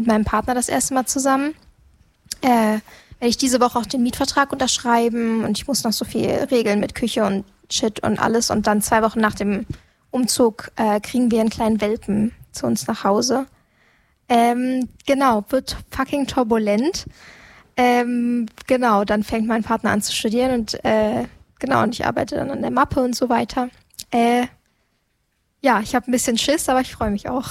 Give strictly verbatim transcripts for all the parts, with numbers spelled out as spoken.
mit meinem Partner das erste Mal zusammen. Äh, werde ich diese Woche auch den Mietvertrag unterschreiben und ich muss noch so viel regeln mit Küche und Shit und alles. Und dann zwei Wochen nach dem Umzug äh, kriegen wir einen kleinen Welpen zu uns nach Hause. Ähm, genau, wird fucking turbulent. Ähm, genau, dann fängt mein Partner an zu studieren und äh, genau, und ich arbeite dann an der Mappe und so weiter. Äh, ja, ich habe ein bisschen Schiss, aber ich freue mich auch.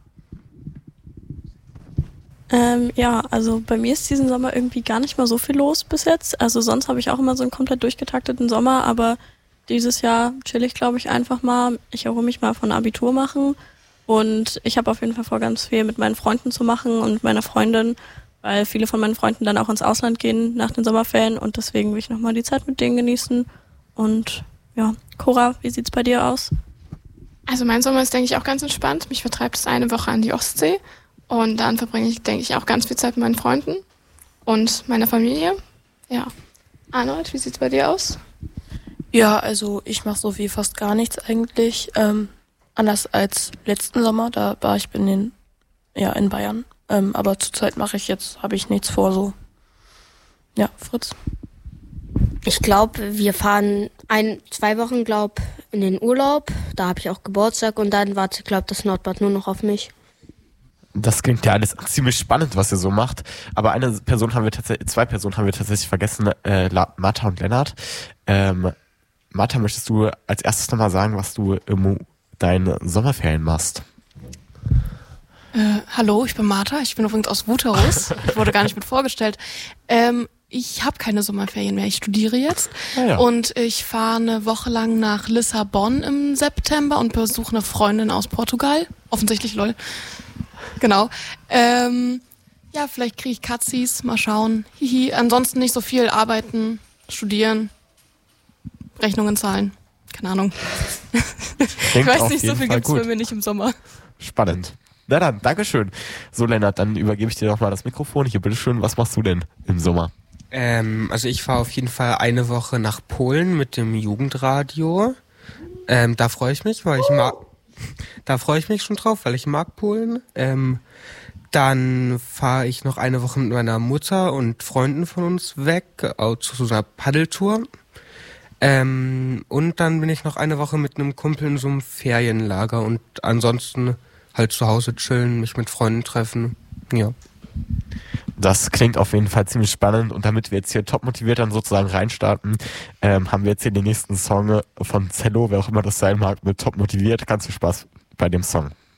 Ähm, ja, also bei mir ist diesen Sommer irgendwie gar nicht mal so viel los bis jetzt. Also sonst habe ich auch immer so einen komplett durchgetakteten Sommer, aber dieses Jahr chill ich, glaube ich, einfach mal. Ich erhole mich mal von Abitur machen und ich habe auf jeden Fall vor, ganz viel mit meinen Freunden zu machen und mit meiner Freundin, weil viele von meinen Freunden dann auch ins Ausland gehen nach den Sommerferien und deswegen will ich nochmal die Zeit mit denen genießen. Und ja, Cora, wie sieht's bei dir aus? Also mein Sommer ist, denke ich, auch ganz entspannt. Mich vertreibt es eine Woche an die Ostsee und dann verbringe ich, denke ich, auch ganz viel Zeit mit meinen Freunden und meiner Familie. Ja. Arnold, wie sieht's bei dir aus? Ja, also ich mache so wie fast gar nichts eigentlich. Ähm, anders als letzten Sommer, da war ich in den, ja, in Bayern. Ähm, aber zurzeit mache ich jetzt, habe ich nichts vor so. Ja, Fritz. Ich glaube, wir fahren ein, zwei Wochen, glaub, in den Urlaub. Da habe ich auch Geburtstag und dann wartet, glaub, das Nordbad nur noch auf mich. Das klingt ja alles ziemlich spannend, was ihr so macht. Aber eine Person haben wir tatsächlich, zwei Personen haben wir tatsächlich vergessen, äh, Martha und Lennart. Ähm, Martha, möchtest du als erstes nochmal sagen, was du im deinen Sommerferien machst? Äh, hallo, ich bin Martha. Ich bin übrigens aus Wuterus. Ich wurde gar nicht mit vorgestellt. Ähm, ich habe keine Sommerferien mehr. Ich studiere jetzt. Ah, ja. Und ich fahre eine Woche lang nach Lissabon im September und besuche eine Freundin aus Portugal. Offensichtlich, lol. Genau. Ähm, ja, vielleicht kriege ich Katzis. Mal schauen. Hihi. Ansonsten nicht so viel arbeiten, studieren, Rechnungen zahlen. Keine Ahnung. Ich weiß nicht, so viel gibt's bei mir nicht im Sommer. Spannend. Na dann, Dankeschön. So, Lennart, dann übergebe ich dir nochmal das Mikrofon. Hier, bitteschön, was machst du denn im Sommer? Ähm, also ich fahre auf jeden Fall eine Woche nach Polen mit dem Jugendradio. Ähm, da freue ich mich, weil ich mag, da freue ich mich schon drauf, weil ich mag Polen. Ähm, dann fahre ich noch eine Woche mit meiner Mutter und Freunden von uns weg, äh, zu so einer Paddeltour. Ähm, und dann bin ich noch eine Woche mit einem Kumpel in so einem Ferienlager und ansonsten halt zu Hause chillen, mich mit Freunden treffen, ja. Das klingt auf jeden Fall ziemlich spannend und damit wir jetzt hier top motiviert dann sozusagen reinstarten, ähm, haben wir jetzt hier den nächsten Song von Zello, wer auch immer das sein mag, mit top motiviert. Ganz viel Spaß bei dem Song.